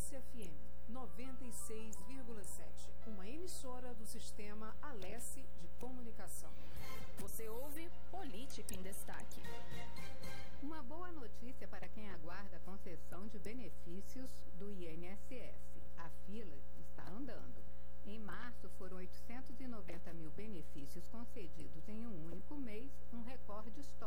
Alesse FM 96,7, uma emissora do sistema Alesse de comunicação. Você ouve Política em Destaque. Uma boa notícia para quem aguarda a concessão de benefícios do INSS. A fila está andando. Em março, foram 890 mil benefícios concedidos em um único mês, um recorde histórico.